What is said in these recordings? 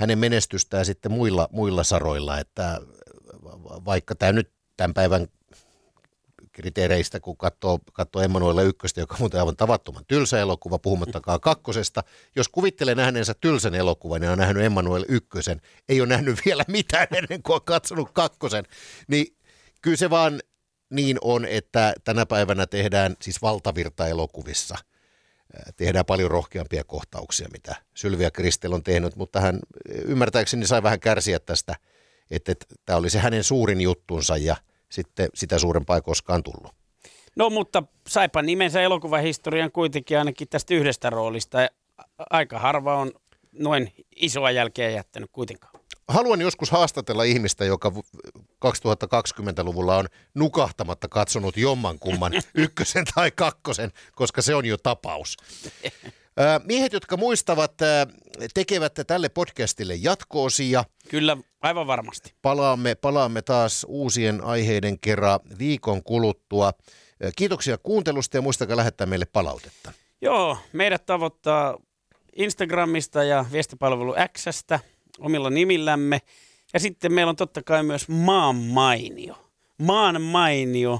hänen menestystään sitten muilla saroilla, että vaikka tämä nyt tämän päivän kriteereistä, kun katsoo Emmanuelle ykköstä, joka on muuten aivan tavattoman tylsä elokuva, puhumattakaan kakkosesta. Jos kuvittelee nähneensä tylsän elokuvan, niin on nähnyt Emmanuelle ykkösen, ei ole nähnyt vielä mitään ennen kuin on katsonut kakkosen, niin kyllä se vaan niin on, että tänä päivänä tehdään siis valtavirta-elokuvissa. Tehdään paljon rohkeampia kohtauksia, mitä Sylvia Kristel on tehnyt, mutta hän ymmärtääkseni sai vähän kärsiä tästä, että tämä oli se hänen suurin juttunsa ja sitten sitä suurempaa ei koskaan tullut. No mutta saipa nimensä elokuvahistorian kuitenkin ainakin tästä yhdestä roolista. Aika harva on noin isoa jälkeä jättänyt kuitenkaan. Haluan joskus haastatella ihmistä, joka 2020-luvulla on nukahtamatta katsonut jommankumman ykkösen tai kakkosen, koska se on jo tapaus. Miehet, jotka muistavat, tekevät tälle podcastille jatko-osia. Kyllä, aivan varmasti. Palaamme taas uusien aiheiden kerran viikon kuluttua. Kiitoksia kuuntelusta ja muistakaa lähettää meille palautetta. Joo, meidät tavoittaa Instagramista ja viestipalvelu X:stä omilla nimillämme. Ja sitten meillä on totta kai myös Maan mainio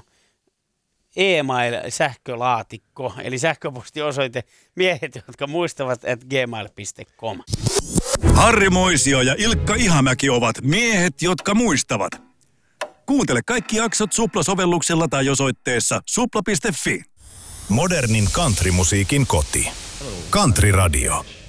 e-mail-sähkölaatikko, eli sähköpostiosoite miehet, jotka muistavat @gmail.com. Harri Moisio ja Ilkka Ihamäki ovat miehet, jotka muistavat. Kuuntele kaikki jaksot Supla-sovelluksella tai osoitteessa supla.fi. Modernin countrymusiikin koti. Country Radio.